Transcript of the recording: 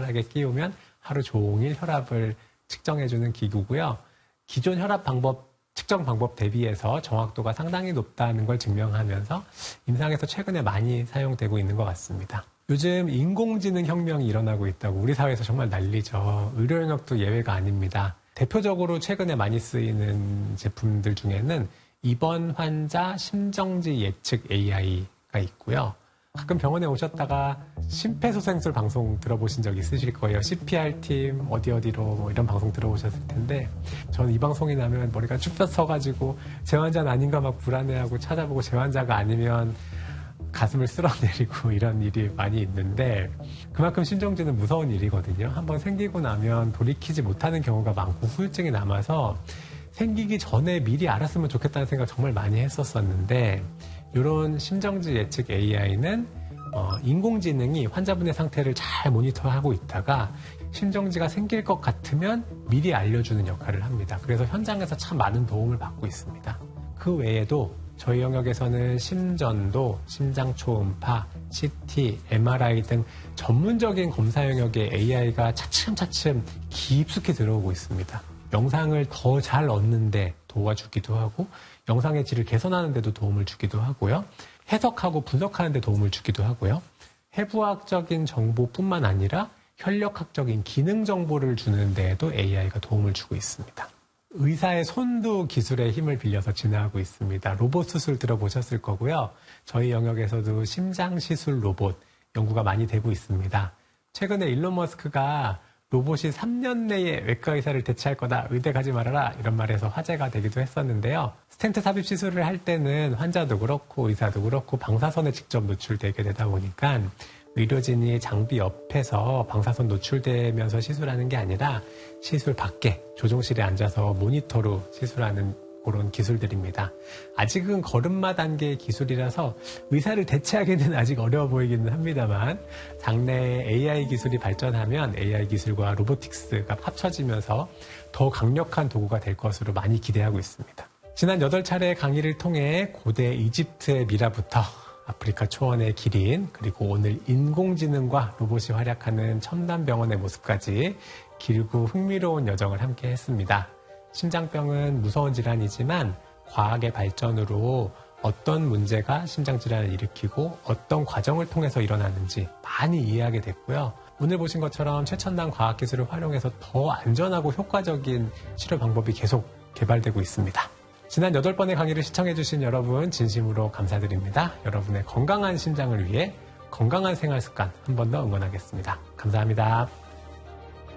안전하게 끼우면 하루 종일 혈압을 측정해주는 기구고요. 기존 혈압 측정 방법 대비해서 정확도가 상당히 높다는 걸 증명하면서 임상에서 최근에 많이 사용되고 있는 것 같습니다. 요즘 인공지능 혁명이 일어나고 있다고 우리 사회에서 정말 난리죠. 의료 영역도 예외가 아닙니다. 대표적으로 최근에 많이 쓰이는 제품들 중에는 입원 환자 심정지 예측 AI가 있고요. 가끔 병원에 오셨다가 심폐소생술 방송 들어보신 적 있으실 거예요. CPR팀 어디로 뭐 이런 방송 들어보셨을 텐데 저는 이 방송이 나면 머리가 쭉 서가지고 제 환자는 아닌가 막 불안해하고 찾아보고 제 환자가 아니면 가슴을 쓸어내리고 이런 일이 많이 있는데 그만큼 심정지는 무서운 일이거든요. 한번 생기고 나면 돌이키지 못하는 경우가 많고 후유증이 남아서 생기기 전에 미리 알았으면 좋겠다는 생각 정말 많이 했었었는데 이런 심정지 예측 AI는 인공지능이 환자분의 상태를 잘 모니터하고 있다가 심정지가 생길 것 같으면 미리 알려주는 역할을 합니다. 그래서 현장에서 참 많은 도움을 받고 있습니다. 그 외에도 저희 영역에서는 심전도, 심장 초음파, CT, MRI 등 전문적인 검사 영역에 AI가 차츰차츰 깊숙이 들어오고 있습니다. 영상을 더 잘 얻는데 도와주기도 하고 영상의 질을 개선하는 데도 도움을 주기도 하고요. 해석하고 분석하는 데 도움을 주기도 하고요. 해부학적인 정보뿐만 아니라 혈력학적인 기능 정보를 주는 데에도 AI가 도움을 주고 있습니다. 의사의 손도 기술의 힘을 빌려서 진화하고 있습니다. 로봇 수술 들어보셨을 거고요. 저희 영역에서도 심장 시술 로봇 연구가 많이 되고 있습니다. 최근에 일론 머스크가 로봇이 3년 내에 외과 의사를 대체할 거다. 의대 가지 말아라. 이런 말에서 화제가 되기도 했었는데요. 스텐트 삽입 시술을 할 때는 환자도 그렇고 의사도 그렇고 방사선에 직접 노출되게 되다 보니까 의료진이 장비 옆에서 방사선 노출되면서 시술하는 게 아니라 시술 밖에 조종실에 앉아서 모니터로 시술하는 그런 기술들입니다. 아직은 걸음마 단계의 기술이라서 의사를 대체하기는 아직 어려워 보이기는 합니다만 장래에 AI 기술이 발전하면 AI 기술과 로보틱스가 합쳐지면서 더 강력한 도구가 될 것으로 많이 기대하고 있습니다. 지난 8차례의 강의를 통해 고대 이집트의 미라부터 아프리카 초원의 기린, 그리고 오늘 인공지능과 로봇이 활약하는 첨단병원의 모습까지 길고 흥미로운 여정을 함께 했습니다. 심장병은 무서운 질환이지만 과학의 발전으로 어떤 문제가 심장질환을 일으키고 어떤 과정을 통해서 일어나는지 많이 이해하게 됐고요. 오늘 보신 것처럼 최첨단 과학기술을 활용해서 더 안전하고 효과적인 치료 방법이 계속 개발되고 있습니다. 지난 8번의 강의를 시청해주신 여러분 진심으로 감사드립니다. 여러분의 건강한 심장을 위해 건강한 생활 습관 한 번 더 응원하겠습니다. 감사합니다.